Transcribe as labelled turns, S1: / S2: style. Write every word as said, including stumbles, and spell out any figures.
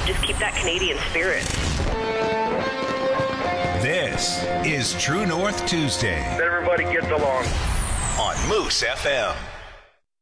S1: just keep that Canadian spirit.
S2: This is True North Tuesday.
S3: Everybody gets along.
S2: On Moose F M.